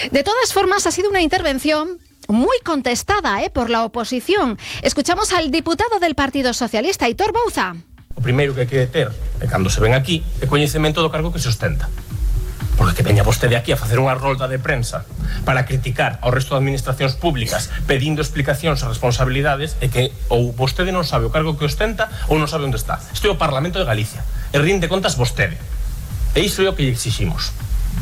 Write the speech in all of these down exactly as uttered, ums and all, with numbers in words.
De todas formas, ha sido una intervención muy contestada eh, por la oposición. Escuchamos al diputado del Partido Socialista, Aitor Bouza. O primeiro que hai que ter, e cando se ven aquí, é coñecemento do cargo que se ostenta. Porque que veña vostede aquí a facer unha rolda de prensa para criticar ao resto de administracións públicas pedindo explicacións e responsabilidades, é que ou vostede non sabe o cargo que ostenta ou non sabe onde está. Isto é o Parlamento de Galicia e rinde contas vostede. E iso é o que lle exiximos.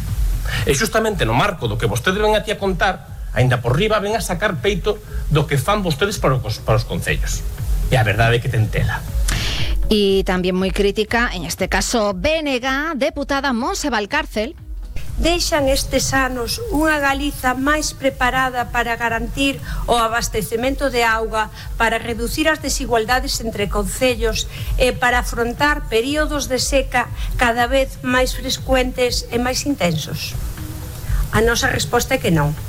E justamente no marco do que vostede ven aquí a contar, ainda por riba ven a sacar peito do que fan vostedes para os, para os concellos. E a verdade é que ten tela. Y también muy crítica, en este caso B N G, deputada Montse Valcárcel. Deixan estes anos unha Galiza máis preparada para garantir o abastecemento de auga, para reducir as desigualdades entre concellos e para afrontar períodos de seca cada vez máis frecuentes e máis intensos? A nosa resposta é que non.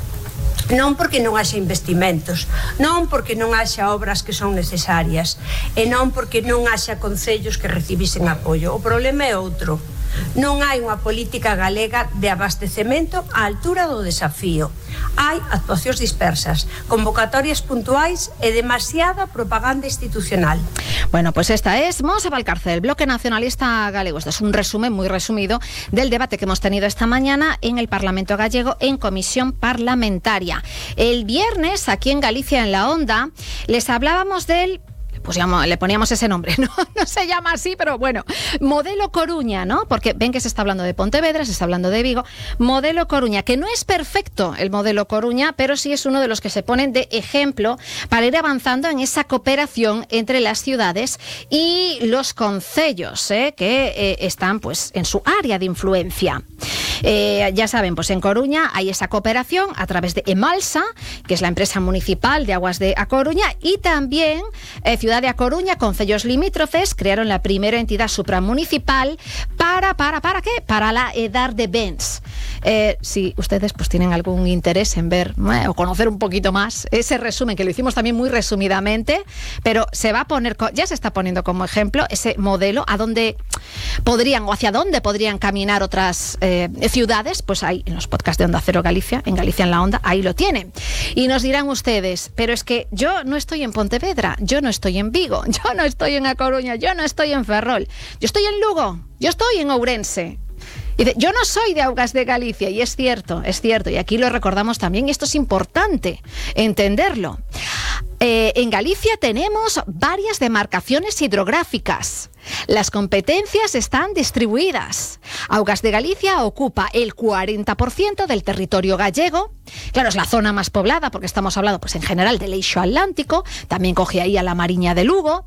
Non porque non haxa investimentos, non porque non haxa obras que son necesarias e non porque non haxa concellos que recibisen apoio. O problema é outro. Non hai unha política galega de abastecemento á altura do desafío. Hai actuacións dispersas, convocatorias puntuais e demasiada propaganda institucional. Bueno, pues esta es Montse Valcárcel, Bloque Nacionalista Galego. Este es un resumen muy resumido del debate que hemos tenido esta mañana en el Parlamento Gallego en comisión parlamentaria. El viernes, aquí en Galicia en la Onda, les hablábamos del... pues llamo, le poníamos ese nombre, ¿no? No se llama así, pero bueno, Modelo Coruña, ¿no? Porque ven que se está hablando de Pontevedra, se está hablando de Vigo. Modelo Coruña, que no es perfecto el Modelo Coruña, pero sí es uno de los que se ponen de ejemplo para ir avanzando en esa cooperación entre las ciudades y los concellos, ¿eh? que eh, están pues en su área de influencia. Eh, ya saben, pues en Coruña hay esa cooperación a través de Emalsa, que es la empresa municipal de aguas de A Coruña, y también eh, Ciudad de A Coruña, concellos limítrofes, crearon la primera entidad supramunicipal para, para, ¿para qué? Para la Edar de Bens. Eh, si ustedes pues tienen algún interés en ver eh, o conocer un poquito más ese resumen, que lo hicimos también muy resumidamente, pero se va a poner, ya se está poniendo como ejemplo ese modelo a dónde podrían o hacia dónde podrían caminar otras eh, ciudades, pues ahí en los podcasts de Onda Cero Galicia, en Galicia en la Onda, ahí lo tienen. Y nos dirán ustedes, pero es que yo no estoy en Pontevedra, yo no estoy en Vigo, yo no estoy en A Coruña, yo no estoy en Ferrol, yo estoy en Lugo, yo estoy en Ourense. Y dice, yo no soy de Augas de Galicia, y es cierto, es cierto, y aquí lo recordamos también, y esto es importante entenderlo. Eh, en Galicia tenemos varias demarcaciones hidrográficas. Las competencias están distribuidas. Augas de Galicia ocupa el cuarenta por ciento del territorio gallego. Claro, es la zona más poblada porque estamos hablando pues en general del Eixo Atlántico, también coge ahí a la Mariña de Lugo.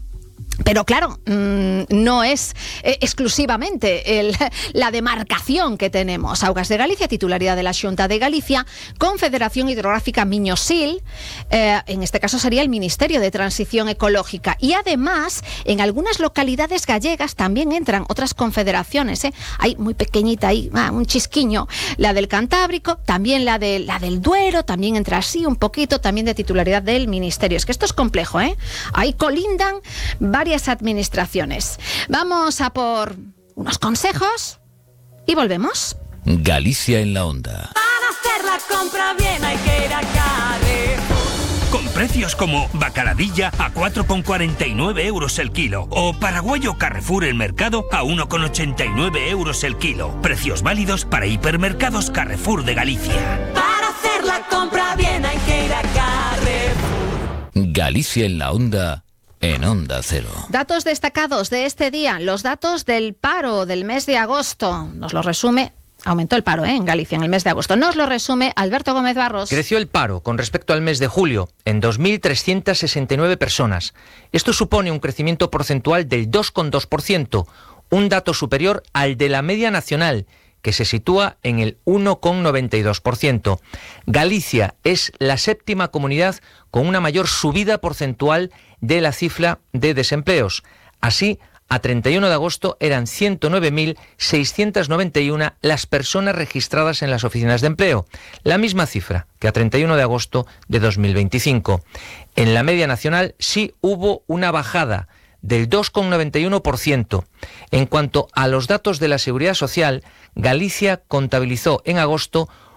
Pero claro, mmm, no es eh, exclusivamente el, la demarcación que tenemos. Augas de Galicia, titularidad de la Xunta de Galicia, Confederación Hidrográfica Miño-Sil, eh, en este caso sería el Ministerio de Transición Ecológica. Y además, en algunas localidades gallegas también entran otras confederaciones. ¿eh? Hay muy pequeñita ahí, ah, un chisquiño, la del Cantábrico, también la, de, la del Duero, también entra así un poquito, también de titularidad del Ministerio. Es que esto es complejo, ¿eh? Ahí colindan varias administraciones. Vamos a por unos consejos y volvemos. Galicia en la Onda. Para hacer la compra bien hay que ir a Carrefour. Con precios como bacaladilla a cuatro con cuarenta y nueve euros el kilo o paraguayo Carrefour El Mercado a uno con ochenta y nueve euros el kilo. Precios válidos para hipermercados Carrefour de Galicia. Para hacer la compra bien hay que ir a Carrefour. Galicia en la Onda. En Onda Cero. Datos destacados de este día, los datos del paro del mes de agosto. Nos lo resume, aumentó el paro ¿eh? en Galicia en el mes de agosto. Nos lo resume Alberto Gómez Barros. Creció el paro con respecto al mes de julio en dos mil trescientas sesenta y nueve personas. Esto supone un crecimiento porcentual del dos coma dos por ciento, un dato superior al de la media nacional, que se sitúa en el uno coma noventa y dos por ciento. Galicia es la séptima comunidad con una mayor subida porcentual de la cifra de desempleos. Así, a treinta y uno de agosto eran ciento nueve mil seiscientas noventa y uno las personas registradas en las oficinas de empleo, la misma cifra que a treinta y uno de agosto de dos mil veinticinco. En la media nacional sí hubo una bajada del dos coma noventa y uno por ciento. En cuanto a los datos de la Seguridad Social, Galicia contabilizó en agosto